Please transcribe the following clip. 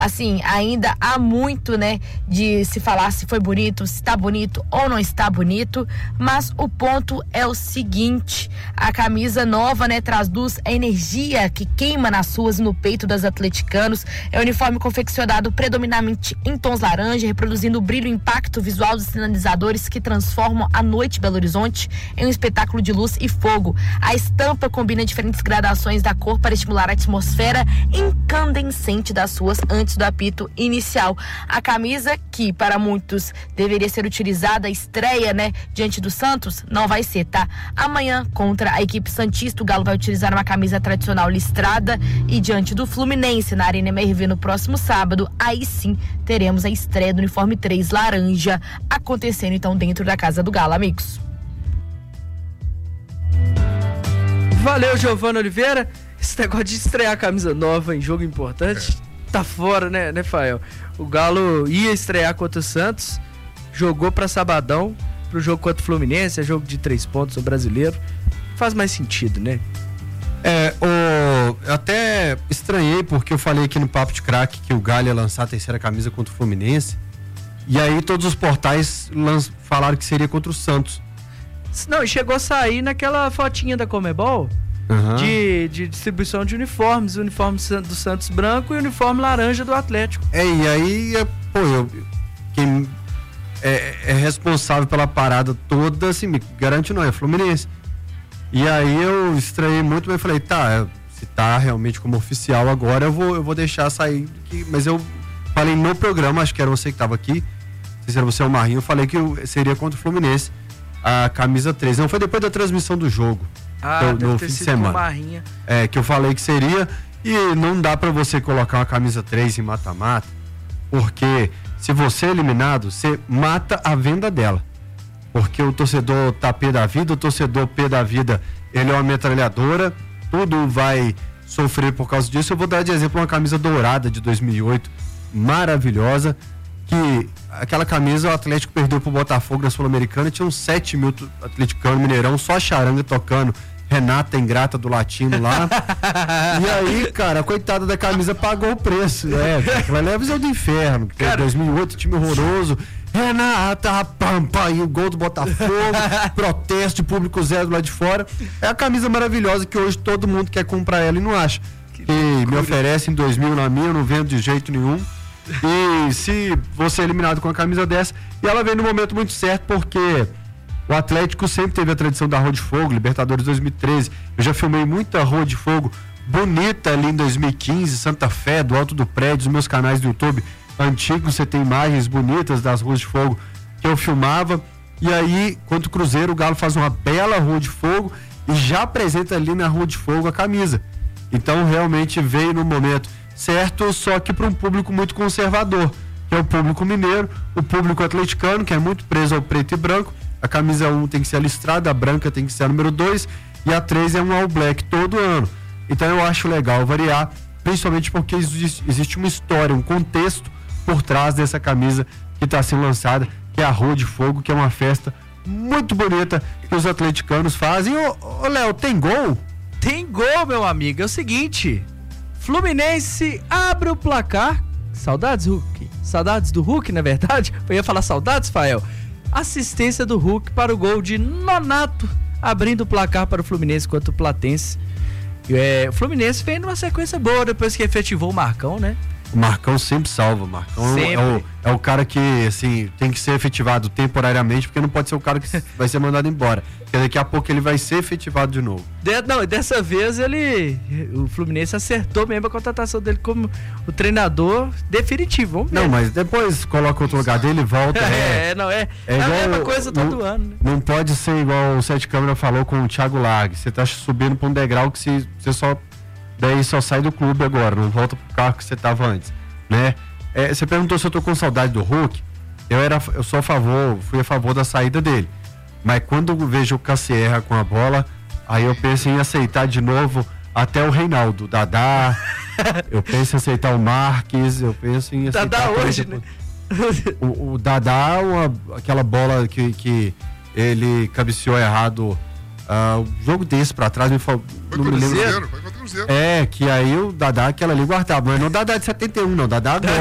Assim, ainda há muito, né, de se falar se foi bonito, se está bonito ou não está bonito, mas o ponto é o seguinte: a camisa nova, né, traz luz, a energia que queima nas ruas e no peito das atleticanos. É um uniforme confeccionado predominantemente em tons laranja, reproduzindo o brilho e impacto visual dos sinalizadores que transformam a noite Belo Horizonte em um espetáculo de luz e fogo. A estampa combina diferentes gradações da cor para estimular a atmosfera incandescente das ruas antes do apito inicial. A camisa, que para muitos deveria ser utilizada, estreia, né, diante do Santos, não vai ser, tá? Amanhã, contra a equipe santista, o Galo vai utilizar uma camisa tradicional listrada, e diante do Fluminense na Arena MRV no próximo sábado, aí sim teremos a estreia do uniforme 3 laranja acontecendo então dentro da casa do Galo, amigos. Valeu, Giovana Oliveira. Esse negócio de estrear a camisa nova em jogo importante tá fora, né, Fael? O Galo ia estrear contra o Santos, jogou pra sabadão, pro jogo contra o Fluminense, é jogo de 3 pontos, o brasileiro. Faz mais sentido, né? Eu até estranhei, porque eu falei aqui no Papo de Craque que o Galo ia lançar a terceira camisa contra o Fluminense, e aí todos os portais falaram que seria contra o Santos. Não, chegou a sair naquela fotinha da Conmebol, de distribuição de uniformes, o uniforme do Santos branco e o uniforme laranja do Atlético. E aí, quem é responsável pela parada toda, assim, me garante não, é Fluminense. E aí eu estranhei muito, mas falei, se tá realmente como oficial agora, eu vou deixar sair aqui. Mas eu falei no programa, acho que era você que tava aqui, não sei se era você ou o Marrinho, eu falei que seria contra o Fluminense a camisa 3. Não, foi depois da transmissão do jogo. No fim de semana. Que eu falei que seria, e não dá pra você colocar uma camisa 3 em mata-mata, porque se você é eliminado, você mata a venda dela. Porque o torcedor tá pé da vida, o torcedor pé da vida, ele é uma metralhadora, tudo vai sofrer por causa disso. Eu vou dar de exemplo uma camisa dourada de 2008, maravilhosa, que aquela camisa o Atlético perdeu pro Botafogo na Sul-Americana, tinha uns 7 mil atleticanos, Mineirão, só a charanga tocando Renata Ingrata do Latino lá. E aí, cara, a coitada da camisa pagou o preço. Ela leva visão do inferno, porque cara, 2008, time horroroso. Renata, pampa, e o gol do Botafogo, protesto de público zero do lado de fora. É a camisa maravilhosa que hoje todo mundo quer comprar ela e não acha. E me oferece em 2000 na minha, eu não vendo de jeito nenhum. E se você é eliminado com a camisa dessa, e ela vem no momento muito certo, porque o Atlético sempre teve a tradição da Rua de Fogo, Libertadores 2013. Eu já filmei muita Rua de Fogo bonita ali em 2015, Santa Fé, do alto do prédio, os meus canais do YouTube antigos, você tem imagens bonitas das Ruas de Fogo que eu filmava. E aí, contra o Cruzeiro, o Galo faz uma bela Rua de Fogo e já apresenta ali na Rua de Fogo a camisa. Então, realmente veio no momento certo, só que para um público muito conservador, que é o público mineiro, o público atleticano, que é muito preso ao preto e branco. A camisa 1 tem que ser a listrada, a branca tem que ser a número 2 e a 3 é um all black todo ano. Então eu acho legal variar, principalmente porque existe uma história, um contexto por trás dessa camisa que está sendo lançada, que é a Rua de Fogo, que é uma festa muito bonita que os atleticanos fazem. Ô Léo, tem gol? Tem gol, meu amigo. É o seguinte, Fluminense abre o placar. Saudades, Hulk? Saudades do Hulk, na verdade? Eu ia falar saudades, Fael. Assistência do Hulk para o gol de Nonato, abrindo o placar para o Fluminense contra o Platense. O Fluminense vem numa sequência boa depois que efetivou o Marcão, né? O Marcão sempre salva. O Marcão é o cara que, assim, tem que ser efetivado temporariamente, porque não pode ser o cara que vai ser mandado embora. Porque daqui a pouco ele vai ser efetivado de novo. Dessa vez o Fluminense acertou mesmo a contratação dele como o treinador definitivo. Vamos ver. Não, mas depois coloca outro lugar dele e volta. É a mesma coisa todo ano. Né? Não pode ser igual o Sete Câmara falou com o Thiago Largue. Você tá subindo pra um degrau que você só sai do clube agora, não volta pro carro que você tava antes, né? Você perguntou se eu tô com saudade do Hulk. Eu sou fui a favor da saída dele. Mas quando eu vejo o Cassierra com a bola, aí eu penso em aceitar de novo até o Reinaldo, Dadá, eu penso em aceitar o Marques, eu penso em aceitar... Dadá hoje, né? O Dadá, aquela bola que ele cabeceou errado, um jogo desse pra trás, não me lembro. Cruzeiro. É, que aí o Dadá, aquela ali guardava. Mas não o Dadá de 71, não. O Dadá agora.